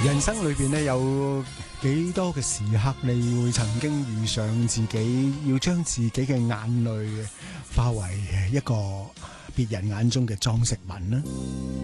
人生裏邊咧有幾多嘅時刻，你會曾經遇上自己要將自己嘅眼淚化為一個別人眼中嘅裝飾品呢？